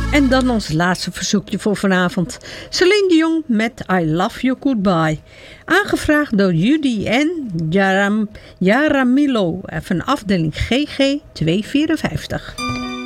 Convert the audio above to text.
En dan ons laatste verzoekje voor vanavond. Celine Dion met I Love You Goodbye. Aangevraagd door Judy en Jaramillo van afdeling GG 254.